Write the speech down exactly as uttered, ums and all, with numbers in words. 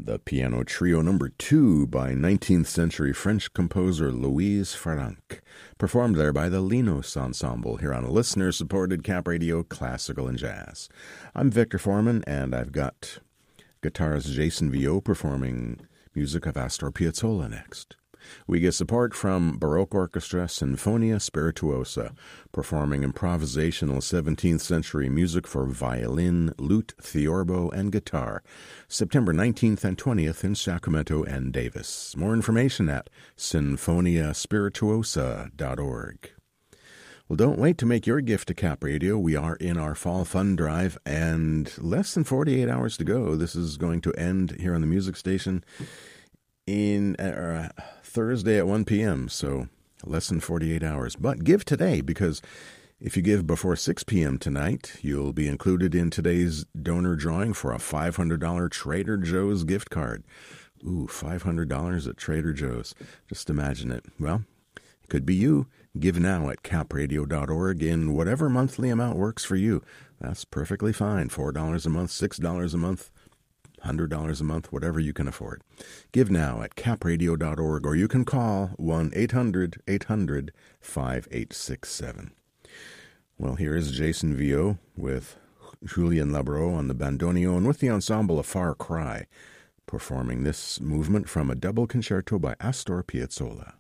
the piano trio number two by nineteenth century French composer Louise Farrenc, performed there by the Linos Ensemble here on a listener-supported Cap Radio Classical and Jazz. I'm Victor Foreman, and I've got guitarist Jason Viau performing music of Astor Piazzolla next. We get support from Baroque Orchestra Sinfonia Spirituosa, performing improvisational seventeenth century music for violin, lute, theorbo, and guitar, September nineteenth and twentieth in Sacramento and Davis. More information at sinfonia spirituosa dot org. Well, don't wait to make your gift to Cap Radio. We are in our fall fund drive, and less than forty-eight hours to go. This is going to end here on the music station in uh, Thursday at one p.m., so less than forty-eight hours. But give today, because if you give before six p.m. tonight, you'll be included in today's donor drawing for a five hundred dollars Trader Joe's gift card. Ooh, five hundred dollars at Trader Joe's. Just imagine it. Well, it could be you. Give now at cap radio dot org in whatever monthly amount works for you. That's perfectly fine. four dollars a month, six dollars a month, one hundred dollars a month, whatever you can afford. Give now at cap radio dot org, or you can call one eight hundred eight hundred five eight six seven. Well, here is Jason Viau with Julien Labro on the bandoneon with the ensemble of Far Cry, performing this movement from a double concerto by Astor Piazzolla.